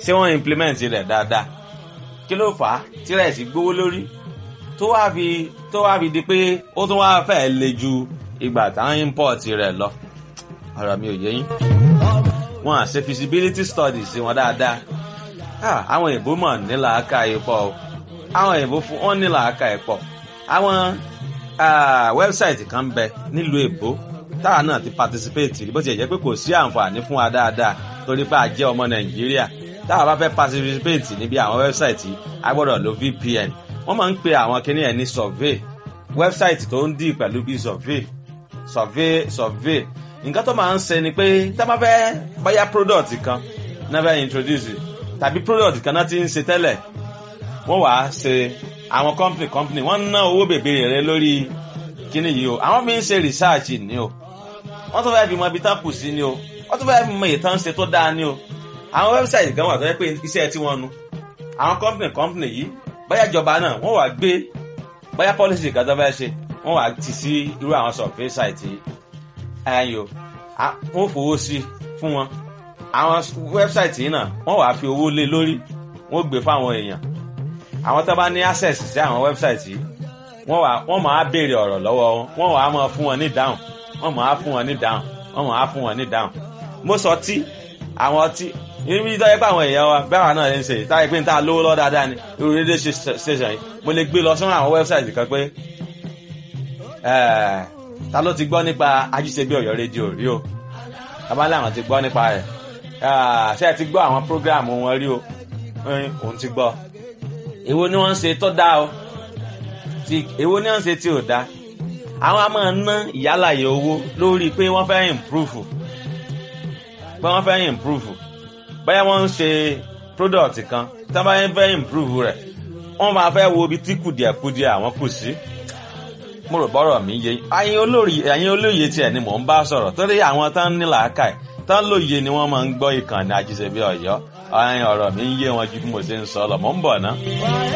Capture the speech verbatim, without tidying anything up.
ṣé wọ́n implement rẹ̀ dáadáa kí ló fà á tí rẹ̀ sì gbówó lórí tó wá fi tó wá fi di pé ó tún wá fẹ́ le ju ìgbà táwọn import rẹ̀ lọ ọ̀rọ̀ mi ò yé yín wọ́n á ṣe feasibility studies wọn dáadáa àwọn èèbó mọ̀ ní làákàyè pọ̀ o àwọn èèbó fún wọn ní làákàyè pọ̀ àwọn wẹ́bsáìtì kan ń bẹ nílùú èbó táwa náà ti participate bó ti jẹ́ pé kò sí àǹfààní fún wa dáadáa torí pé a jẹ́ ọmọ nàìjíríà táwa bá fẹ́ participate níbi àwọn wẹ́bsáìtì a gbọ́dọ̀ lo V P N wọ́n máa ń pe àwọn kinní ẹ̀ ní survey wẹ́bsáìtì tó ń dì pẹ̀lú bí survey survey survey nǹkan tó máa ń ṣe ni pé tá a bá fẹ́ báyà product kan náà fẹ́ introduce tàbí product kan náà ti ń ṣe tẹ́lẹ̀ wọ́n wàá ṣe àwọn company company wọ́n ná owó bèbèrè rẹ lórí kíní yìí o àwọn mi ń ṣe research ni o wọ́n tún fẹ́ fi mọ ibi tán kù sí ni o wọ́n tún fẹ́ fi mọ ìtàn ṣe tó dáa ni o àwọn website gan wà tó yẹ pé iṣẹ́ tí wọ́n nu àwọn company company yìí báyà ìjọba náà wọ́n wàá gbé báyà policy kan tó fẹ́ ṣe wọ́n wàá tì sí irú àwọn survey site yìí ẹ̀yìn o wọ́n fowó sí fún wọn àwọn website yìí náà wọ́n wàá fi owó lé lórí wọ́n gbé fáwọn èèyàn àwọn tó bá ní access sí àwọn website yìí wọ́n wá wọ́n máa béèrè ọ̀rọ̀ lọ́wọ́ wọn wọ́n wá máa fún wọn ní dáhùn wọ́n máa fún wọn ní dáhùn wọ́n máa fún wọn ní dáhùn. mo sọ tí àwọn ọtí ibi tó yẹ pé àwọn èèyàn wa bẹ́ẹ̀ wà náà lè ń ṣe táyé pé n ta lówó lọ́ dáadáa ni irú rédíò station yìí mo lè gbé lọ sọ́nà àwọn website kan pé ta ló ti gbọ́ nípa Ajíṣebí Ọ̀yọ́ rédíò rí o abálẹ̀ àwọn ti gbọ́ nípa rẹ̀ ṣé ẹ ti gbọ́ àwọn program wọn rí o òun ti gbọ́ èwo ni wọ́n ń ṣe tó dáa o ti èwo ni wọ́n ń ṣe tí ò dáa àwọn a máa ná ìyálàyè owó lórí pé wọ́n fẹ́ improve pé wọ́n fẹ́ improve báyà wọ́n ń ṣe product kan tí wọ́n bá ń fẹ́ improve rẹ̀ wọ́n máa fẹ́ wo ibi tí kùdìẹ̀kudìẹ̀ àwọn kù sí mo rò bọ́rọ̀ mi yé ẹ̀yin olórí ẹ̀yin olóye tiẹ̀ ni mò ń bá sọ̀rọ̀ torí àwọn tán ní làákàyè tán lóye ni wọ́n máa ń gbọ́ ìkànnì Ajíṣebí Ọ̀yọ́ ọ̀rọ̀ mi ń yé wọn ju bí mo ṣe ń sọ lọ mò ń bọ̀ ná.